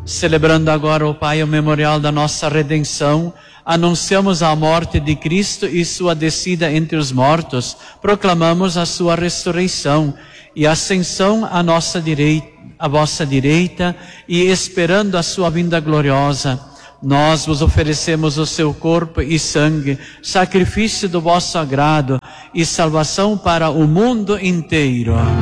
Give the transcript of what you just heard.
Celebrando agora, ó Pai, o memorial da nossa redenção, anunciamos a morte de Cristo e sua descida entre os mortos, proclamamos a sua ressurreição e ascensão à nossa direita, à vossa direita, e esperando a sua vinda gloriosa, nós vos oferecemos o seu corpo e sangue, sacrifício do vosso agrado e salvação para o mundo inteiro.